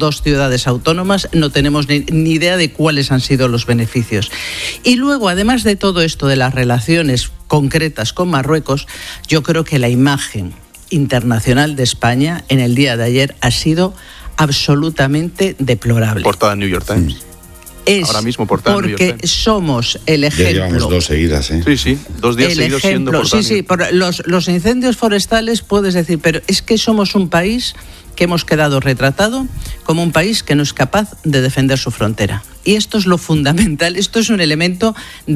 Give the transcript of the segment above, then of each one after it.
2 ciudades autónomas, no tenemos ni idea de cuáles han sido los beneficios. Y luego, además de todo esto de las relaciones concretas con Marruecos, yo creo que la imagen internacional de España en el día de ayer ha sido absolutamente deplorable. Portada en New York Times. Ahora mismo portada en New York Times. Porque somos el ejemplo. Ya llevamos 2 seguidas, ¿eh? Sí, 2 días seguidos siendo portada. Sí, por los incendios forestales puedes decir, pero es que somos un país que hemos quedado retratado como un país que no es capaz de defender su frontera. Y esto es lo fundamental, esto es un elemento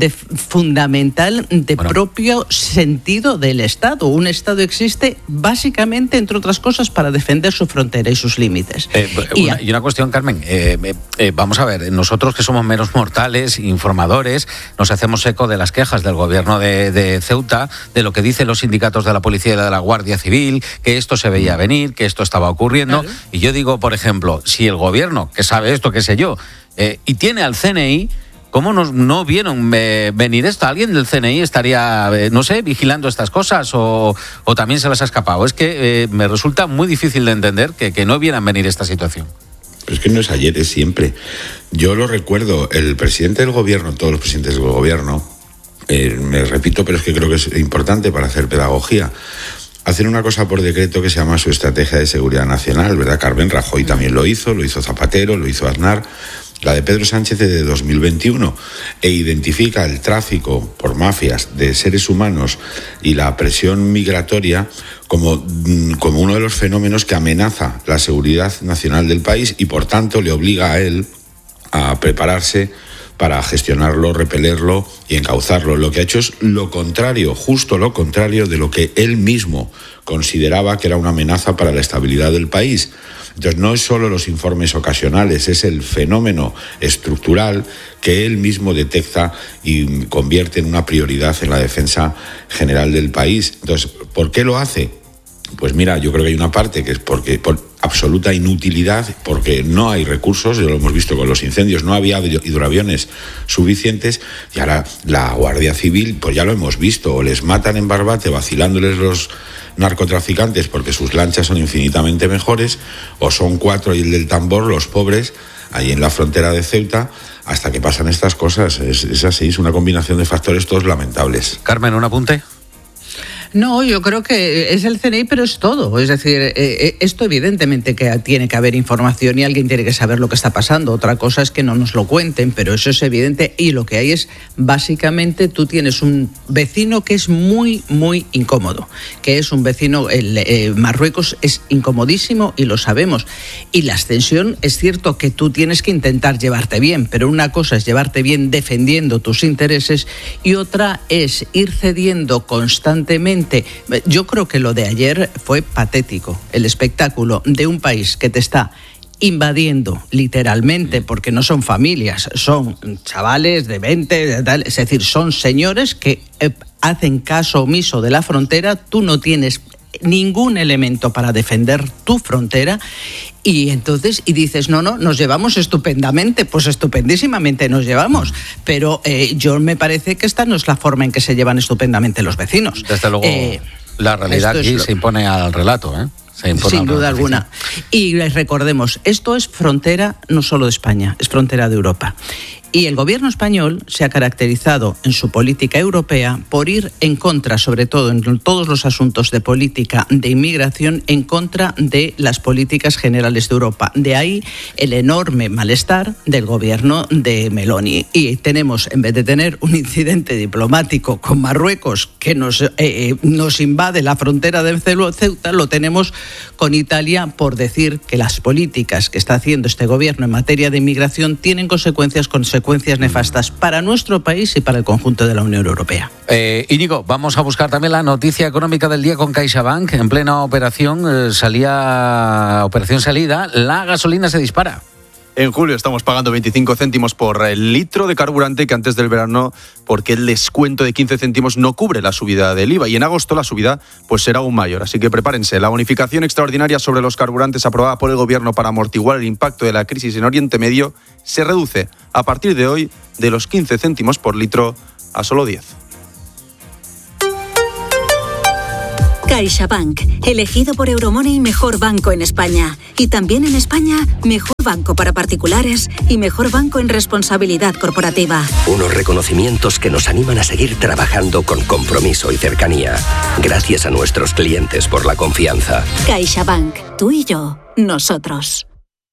fundamental de propio sentido del Estado. Un Estado existe básicamente, entre otras cosas, para defender su frontera y sus límites. Y una cuestión, Carmen, vamos a ver, nosotros que somos meros mortales, informadores, nos hacemos eco de las quejas del gobierno de Ceuta, de lo que dicen los sindicatos de la policía y de la Guardia Civil, que esto se veía venir, que esto estaba ocurriendo. Claro. Y yo digo, por ejemplo, si el gobierno, que sabe esto, qué sé yo, y tiene al CNI, ¿cómo no vieron venir esto? ¿Alguien del CNI estaría, no sé, vigilando estas cosas o también se les ha escapado? Es que me resulta muy difícil de entender que no vieran venir esta situación. Pero es que no es ayer, es siempre. Yo lo recuerdo, el presidente del gobierno, todos los presidentes del gobierno, me repito, pero es que creo que es importante para hacer pedagogía, hacen una cosa por decreto que se llama su estrategia de seguridad nacional, ¿verdad? Carmen Rajoy también lo hizo Zapatero, lo hizo Aznar. La de Pedro Sánchez es de 2021 e identifica el tráfico por mafias de seres humanos y la presión migratoria como uno de los fenómenos que amenaza la seguridad nacional del país y por tanto le obliga a él a prepararse para gestionarlo, repelerlo y encauzarlo. Lo que ha hecho es lo contrario, justo lo contrario de lo que él mismo consideraba que era una amenaza para la estabilidad del país. Entonces no es solo los informes ocasionales, es el fenómeno estructural que él mismo detecta y convierte en una prioridad en la defensa general del país. Entonces, ¿por qué lo hace? Pues mira, yo creo que hay una parte que es por absoluta inutilidad, porque no hay recursos, ya lo hemos visto con los incendios, no había hidroaviones suficientes y ahora la Guardia Civil, pues ya lo hemos visto, o les matan en Barbate vacilándoles los narcotraficantes porque sus lanchas son infinitamente mejores, o son 4 y el del tambor, los pobres, ahí en la frontera de Ceuta, hasta que pasan estas cosas. Es así, es una combinación de factores todos lamentables. Carmen, ¿un apunte? No, yo creo que es el CNI, pero es todo. Es decir, esto evidentemente que tiene que haber información y alguien tiene que saber lo que está pasando. Otra cosa es que no nos lo cuenten, pero eso es evidente. Y lo que hay es, básicamente, tú tienes un vecino que es muy, muy incómodo. Que es un vecino, Marruecos es incomodísimo y lo sabemos. Y la extensión, es cierto que tú tienes que intentar llevarte bien, pero una cosa es llevarte bien defendiendo tus intereses y otra es ir cediendo constantemente. Yo creo que lo de ayer fue patético, el espectáculo de un país que te está invadiendo literalmente, porque no son familias, son chavales de 20, es decir, son señores que hacen caso omiso de la frontera, tú no tienes ningún elemento para defender tu frontera y entonces dices, no, nos llevamos estupendamente, pues estupendísimamente nos llevamos, pero yo me parece que esta no es la forma en que se llevan estupendamente los vecinos. Desde luego, la realidad aquí se impone al relato, sin duda alguna. Y recordemos, esto es frontera no solo de España, es frontera de Europa. Y el gobierno español se ha caracterizado en su política europea por ir en contra, sobre todo en todos los asuntos de política de inmigración, en contra de las políticas generales de Europa. De ahí el enorme malestar del gobierno de Meloni. Y tenemos, en vez de tener un incidente diplomático con Marruecos que nos invade la frontera de Ceuta, lo tenemos con Italia por decir que las políticas que está haciendo este gobierno en materia de inmigración tienen consecuencias nefastas para nuestro país y para el conjunto de la Unión Europea. Íñigo, vamos a buscar también la noticia económica del día con CaixaBank. En plena operación operación salida, la gasolina se dispara. En julio estamos pagando 25 céntimos por el litro de carburante que antes del verano, porque el descuento de 15 céntimos no cubre la subida del IVA. Y en agosto la subida pues será aún mayor. Así que prepárense. La bonificación extraordinaria sobre los carburantes aprobada por el Gobierno para amortiguar el impacto de la crisis en Oriente Medio se reduce a partir de hoy de los 15 céntimos por litro a solo 10. CaixaBank, elegido por Euromoney mejor banco en España. Y también en España, mejor banco para particulares y mejor banco en responsabilidad corporativa. Unos reconocimientos que nos animan a seguir trabajando con compromiso y cercanía. Gracias a nuestros clientes por la confianza. CaixaBank, tú y yo, nosotros.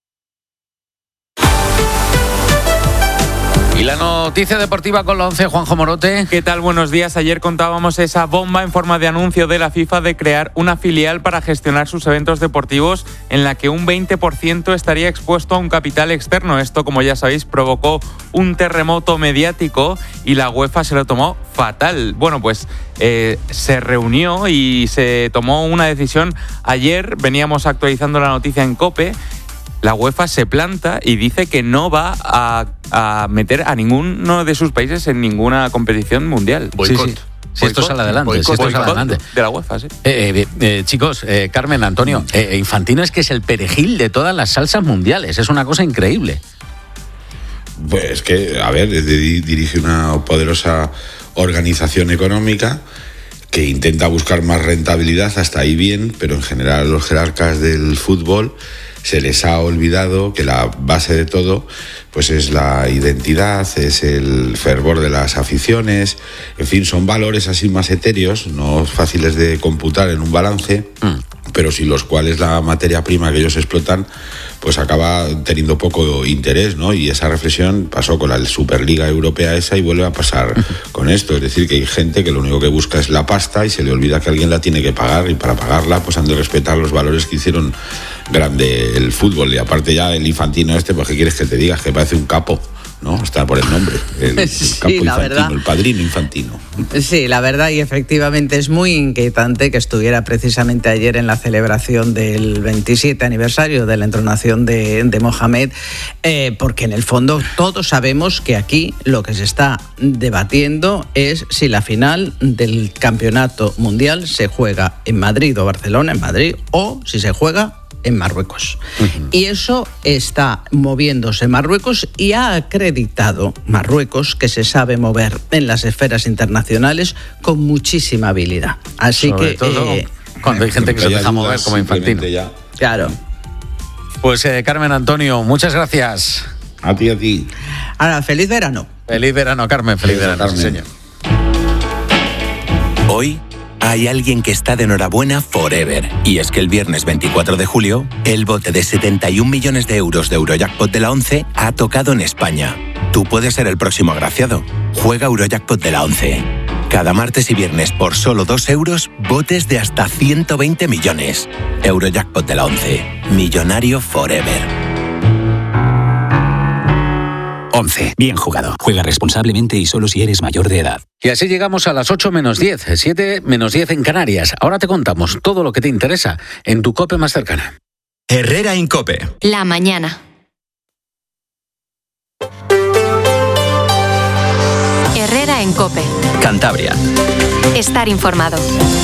Y la noticia deportiva con la 11, Juanjo Morote. ¿Qué tal? Buenos días. Ayer contábamos esa bomba en forma de anuncio de la FIFA de crear una filial para gestionar sus eventos deportivos en la que un 20% estaría expuesto a un capital externo. Esto, como ya sabéis, provocó un terremoto mediático y la UEFA se lo tomó fatal. Bueno, pues se reunió y se tomó una decisión. Ayer veníamos actualizando la noticia en COPE. La UEFA se planta y dice que no va a meter a ninguno de sus países en ninguna competición mundial. Boicot. Sí. Si esto sale adelante, de la UEFA, sí. Chicos, Carmen, Antonio, Infantino es que es el perejil de todas las salsas mundiales. Es una cosa increíble. Pues que, a ver, dirige una poderosa organización económica que intenta buscar más rentabilidad, hasta ahí bien, pero en general a los jerarcas del fútbol se les ha olvidado que la base de todo pues es la identidad, es el fervor de las aficiones, en fin, son valores así más etéreos, no fáciles de computar en un balance, pero sin los cuales la materia prima que ellos explotan pues acaba teniendo poco interés, ¿no? Y esa reflexión pasó con la Superliga Europea esa y vuelve a pasar con esto, es decir, que hay gente que lo único que busca es la pasta y se le olvida que alguien la tiene que pagar, y para pagarla pues han de respetar los valores que hicieron grande el fútbol. Y aparte ya el Infantino pues ¿qué quieres que te diga? Que parece un capo, ¿no? Está por el nombre, el sí, capo Infantino, verdad. el padrino Infantino. Sí, la verdad, y efectivamente es muy inquietante que estuviera precisamente ayer en la celebración del 27 aniversario de la entronación de Mohamed, porque en el fondo todos sabemos que aquí lo que se está debatiendo es si la final del campeonato mundial se juega en Madrid o Barcelona, en Madrid, o si se juega en Marruecos. Y eso está moviéndose Marruecos, y ha acreditado Marruecos que se sabe mover en las esferas internacionales con muchísima habilidad. Así Sobre que todo cuando hay gente que se deja mover como Infantino. Claro. Pues Carmen, Antonio, muchas gracias. A ti. Ahora, feliz verano. Feliz verano, Carmen. Feliz verano, Carmen. sí, señor. Hoy hay alguien que está de enhorabuena forever. Y es que el viernes 24 de julio, el bote de 71 millones de euros de Eurojackpot de la 11 ha tocado en España. Tú puedes ser el próximo agraciado. Juega Eurojackpot de la 11. Cada martes y viernes por solo 2 euros, botes de hasta 120 millones. Eurojackpot de la 11. Millonario forever. 11. Bien jugado. Juega responsablemente y solo si eres mayor de edad. Y así llegamos a las 8 menos 10, 7 menos 10 en Canarias. Ahora te contamos todo lo que te interesa en tu COPE más cercana. Herrera en COPE. La mañana. Herrera en COPE. Cantabria. Estar informado.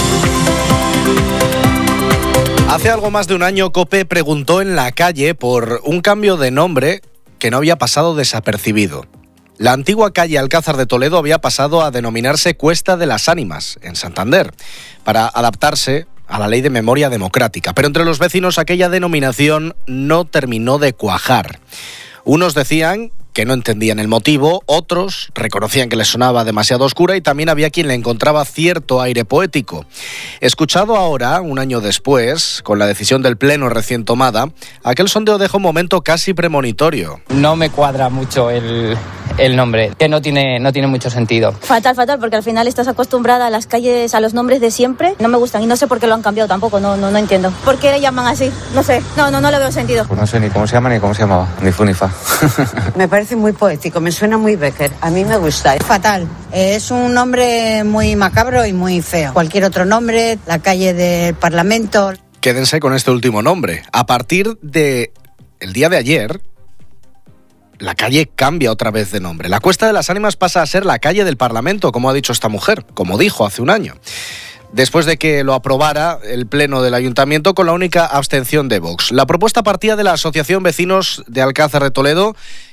Hace algo más de un año, COPE preguntó en la calle por un cambio de nombre que no había pasado desapercibido. La antigua calle Alcázar de Toledo había pasado a denominarse Cuesta de las Ánimas, en Santander, para adaptarse a la ley de memoria democrática. Pero entre los vecinos aquella denominación no terminó de cuajar. Unos decían que no entendían el motivo, otros reconocían que les sonaba demasiado oscura y también había quien le encontraba cierto aire poético. Escuchado ahora, un año después, con la decisión del Pleno recién tomada, aquel sondeo deja un momento casi premonitorio. No me cuadra mucho el nombre, que no tiene mucho sentido. Fatal, porque al final estás acostumbrada a las calles, a los nombres de siempre. No me gustan y no sé por qué lo han cambiado tampoco, no entiendo. ¿Por qué le llaman así? No sé, no le veo sentido. Pues no sé ni cómo se llama ni cómo se llamaba, ni fu ni fa. Me parece muy poético, me suena muy Becker, a mí me gusta. Fatal, es un nombre muy macabro y muy feo. Cualquier otro nombre, la calle del Parlamento. Quédense con este último nombre. A partir de el día de ayer, la calle cambia otra vez de nombre. La Cuesta de las Ánimas pasa a ser la calle del Parlamento, como ha dicho esta mujer, como dijo hace un año, después de que lo aprobara el Pleno del Ayuntamiento con la única abstención de Vox. La propuesta partía de la Asociación Vecinos de Alcázar de Toledo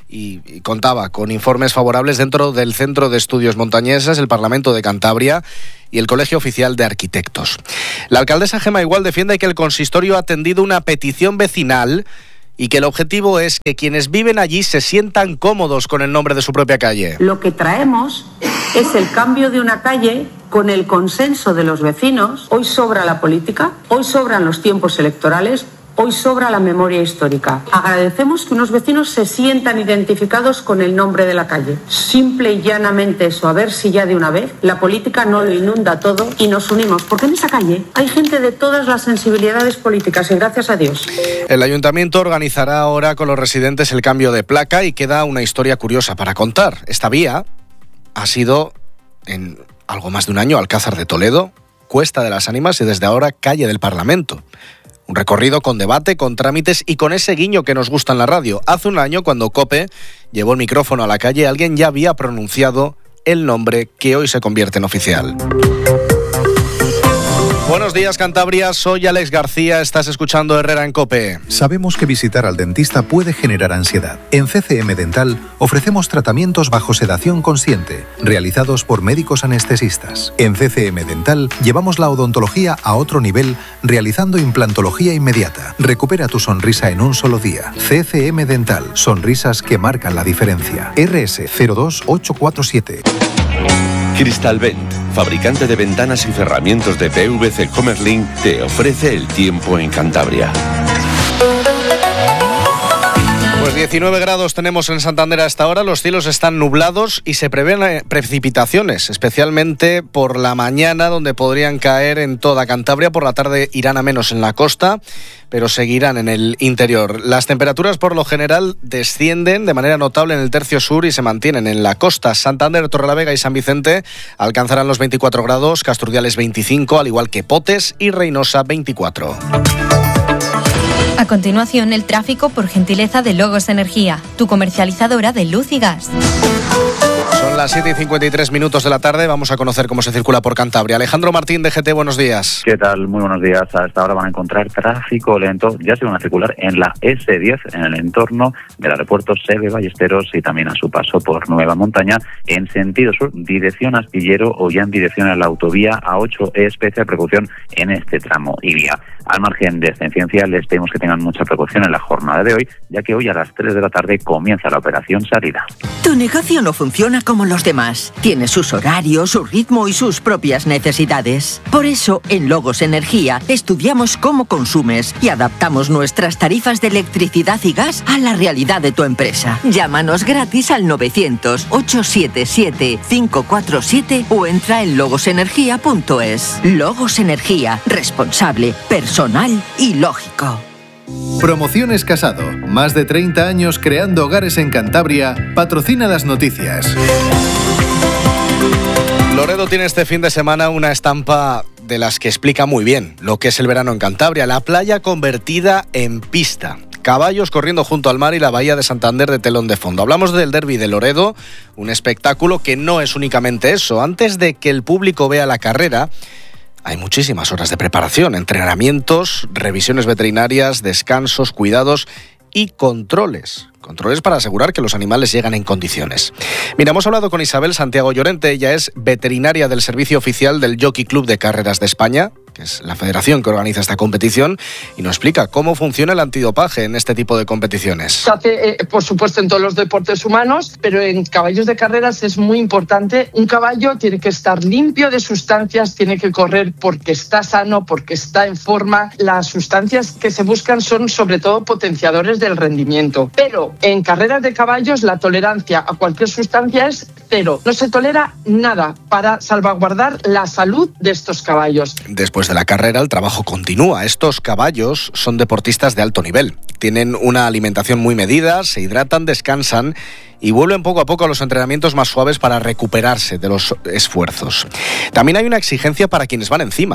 y contaba con informes favorables dentro del Centro de Estudios Montañeses, el Parlamento de Cantabria y el Colegio Oficial de Arquitectos. La alcaldesa Gemma Igual defiende que el consistorio ha atendido una petición vecinal y que el objetivo es que quienes viven allí se sientan cómodos con el nombre de su propia calle. Lo que traemos es el cambio de una calle con el consenso de los vecinos. Hoy sobra la política, hoy sobran los tiempos electorales, hoy sobra la memoria histórica. Agradecemos que unos vecinos se sientan identificados con el nombre de la calle. Simple y llanamente eso, a ver si ya de una vez la política no lo inunda todo y nos unimos, porque en esa calle hay gente de todas las sensibilidades políticas y gracias a Dios. El ayuntamiento organizará ahora con los residentes el cambio de placa y queda una historia curiosa para contar. Esta vía ha sido en algo más de un año Alcázar de Toledo, Cuesta de las Ánimas y desde ahora Calle del Parlamento. Un recorrido con debate, con trámites y con ese guiño que nos gusta en la radio. Hace un año, cuando COPE llevó el micrófono a la calle, alguien ya había pronunciado el nombre que hoy se convierte en oficial. Buenos días, Cantabria. Soy Alex García. Estás escuchando Herrera en COPE. Sabemos que visitar al dentista puede generar ansiedad. En CCM Dental ofrecemos tratamientos bajo sedación consciente, realizados por médicos anestesistas. En CCM Dental llevamos la odontología a otro nivel, realizando implantología inmediata. Recupera tu sonrisa en un solo día. CCM Dental. Sonrisas que marcan la diferencia. RS 02847. Cristalvent, fabricante de ventanas y cerramientos de PVC Comerlin, te ofrece el tiempo en Cantabria. Pues 19 grados tenemos en Santander a esta hora, los cielos están nublados y se prevén precipitaciones, especialmente por la mañana, donde podrían caer en toda Cantabria. Por la tarde irán a menos en la costa, pero seguirán en el interior. Las temperaturas por lo general descienden de manera notable en el tercio sur y se mantienen en la costa. Santander, Torrelavega y San Vicente alcanzarán los 24 grados, Casturdiales 25, al igual que Potes y Reynosa 24. A continuación, el tráfico por gentileza de Logos Energía, tu comercializadora de luz y gas. Son las 7:53 de la tarde. Vamos a conocer cómo se circula por Cantabria. Alejandro Martín, de GT, buenos días. ¿Qué tal? Muy buenos días. A esta hora van a encontrar tráfico lento. Ya se van a circular en la S10, en el entorno del aeropuerto Seve Ballesteros y también a su paso por Nueva Montaña, en sentido sur, dirección Astillero o ya en dirección a la autovía A8. Especial precaución en este tramo y vía. Al margen de esta incidencia, les pedimos que tengan mucha precaución en la jornada de hoy, ya que hoy a las 3 de la tarde comienza la operación salida. Tu negocio no funciona como los demás. Tiene sus horarios, su ritmo y sus propias necesidades. Por eso, en Logos Energía, estudiamos cómo consumes y adaptamos nuestras tarifas de electricidad y gas a la realidad de tu empresa. Llámanos gratis al 900-877-547 o entra en logosenergia.es. Logos Energía, responsable, personal y lógico. Promociones Casado. Más de 30 años creando hogares en Cantabria. Patrocina las noticias. Loredo tiene este fin de semana una estampa de las que explica muy bien lo que es el verano en Cantabria. La playa convertida en pista. Caballos corriendo junto al mar y la bahía de Santander de telón de fondo. Hablamos del Derby de Loredo, un espectáculo que no es únicamente eso. Antes de que el público vea la carrera, hay muchísimas horas de preparación, entrenamientos, revisiones veterinarias, descansos, cuidados y controles. Controles para asegurar que los animales llegan en condiciones. Mira, hemos hablado con Isabel Santiago Llorente. Ella es veterinaria del Servicio Oficial del Jockey Club de Carreras de España, que es la federación que organiza esta competición, y nos explica cómo funciona el antidopaje en este tipo de competiciones. Se hace, por supuesto, en todos los deportes humanos, pero en caballos de carreras es muy importante. Un caballo tiene que estar limpio de sustancias, tiene que correr porque está sano, porque está en forma. Las sustancias que se buscan son sobre todo potenciadores del rendimiento. Pero en carreras de caballos la tolerancia a cualquier sustancia es cero. No se tolera nada para salvaguardar la salud de estos caballos. Después de la carrera, el trabajo continúa. Estos caballos son deportistas de alto nivel. Tienen una alimentación muy medida, se hidratan, descansan y vuelven poco a poco a los entrenamientos más suaves para recuperarse de los esfuerzos. También hay una exigencia para quienes van encima.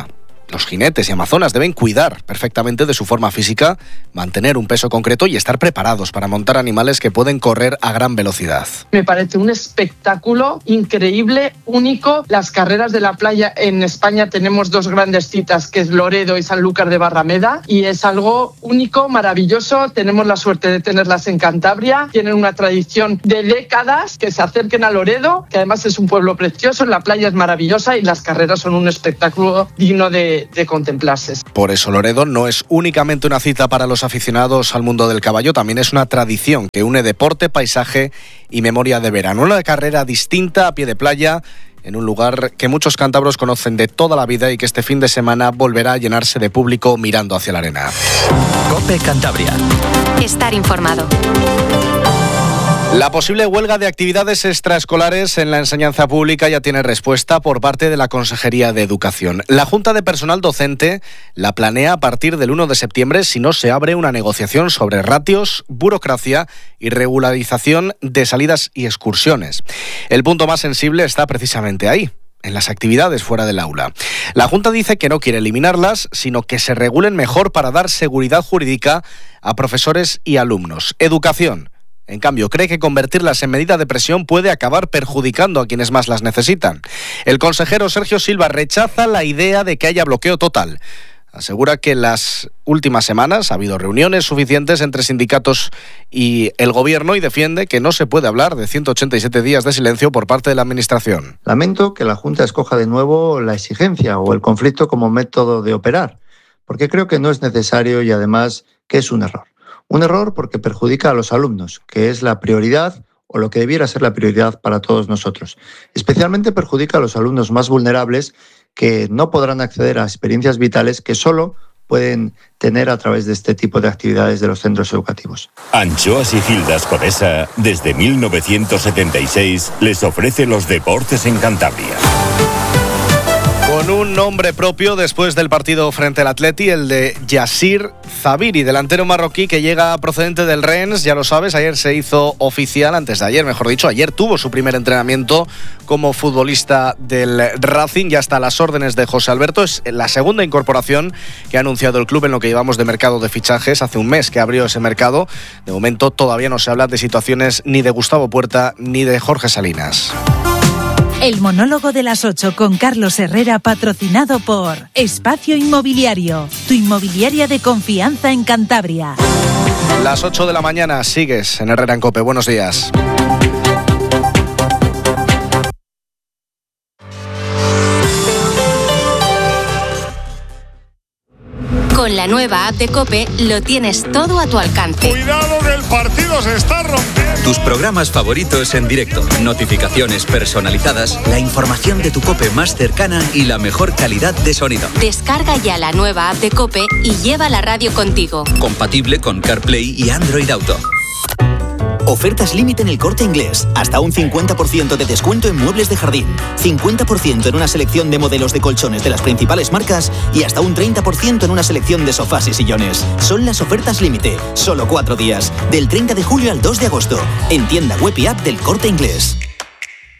los jinetes y amazonas deben cuidar perfectamente de su forma física, mantener un peso concreto y estar preparados para montar animales que pueden correr a gran velocidad. Me parece un espectáculo increíble, único. Las carreras de la playa en España tenemos 2 grandes citas, que es Loredo y Sanlúcar de Barrameda, y es algo único, maravilloso. Tenemos la suerte de tenerlas en Cantabria. Tienen una tradición de décadas, que se acerquen a Loredo, que además es un pueblo precioso, la playa es maravillosa y las carreras son un espectáculo digno de contemplarse. Por eso Loredo no es únicamente una cita para los aficionados al mundo del caballo, también es una tradición que une deporte, paisaje y memoria de verano. Una carrera distinta a pie de playa, en un lugar que muchos cántabros conocen de toda la vida y que este fin de semana volverá a llenarse de público mirando hacia la arena. COPE Cantabria. Estar informado. La posible huelga de actividades extraescolares en la enseñanza pública ya tiene respuesta por parte de la Consejería de Educación. La Junta de Personal Docente la planea a partir del 1 de septiembre si no se abre una negociación sobre ratios, burocracia y regularización de salidas y excursiones. El punto más sensible está precisamente ahí, en las actividades fuera del aula. La Junta dice que no quiere eliminarlas, sino que se regulen mejor para dar seguridad jurídica a profesores y alumnos. Educación, en cambio, cree que convertirlas en medida de presión puede acabar perjudicando a quienes más las necesitan. El consejero Sergio Silva rechaza la idea de que haya bloqueo total. Asegura que en las últimas semanas ha habido reuniones suficientes entre sindicatos y el gobierno y defiende que no se puede hablar de 187 días de silencio por parte de la Administración. Lamento que la Junta escoja de nuevo la exigencia o el conflicto como método de operar, porque creo que no es necesario y además que es un error. Un error porque perjudica a los alumnos, que es la prioridad o lo que debiera ser la prioridad para todos nosotros. Especialmente perjudica a los alumnos más vulnerables que no podrán acceder a experiencias vitales que solo pueden tener a través de este tipo de actividades de los centros educativos. Anchoas y Gildas Codesa, desde 1976, les ofrece los deportes en Cantabria. Con un nombre propio después del partido frente al Atleti, el de Yassir Zabiri, delantero marroquí que llega procedente del Rennes, ya lo sabes, ayer se hizo oficial, antes de ayer, mejor dicho, ayer tuvo su primer entrenamiento como futbolista del Racing, ya está a las órdenes de José Alberto, es la segunda incorporación que ha anunciado el club en lo que llevamos de mercado de fichajes, hace un mes que abrió ese mercado, de momento todavía no se habla de situaciones ni de Gustavo Puerta ni de Jorge Salinas. El monólogo de las 8 con Carlos Herrera, patrocinado por Espacio Inmobiliario, tu inmobiliaria de confianza en Cantabria. Las 8 de la mañana, sigues en Herrera en COPE. Buenos días. Con la nueva app de COPE lo tienes todo a tu alcance. ¡Cuidado que el partido se está rompiendo! Tus programas favoritos en directo, notificaciones personalizadas, la información de tu COPE más cercana y la mejor calidad de sonido. Descarga ya la nueva app de COPE y lleva la radio contigo. Compatible con CarPlay y Android Auto. Ofertas límite en El Corte Inglés. Hasta un 50% de descuento en muebles de jardín. 50% en una selección de modelos de colchones de las principales marcas y hasta un 30% en una selección de sofás y sillones. Son las ofertas límite. Solo 4 días. Del 30 de julio al 2 de agosto. En tienda web y app del Corte Inglés.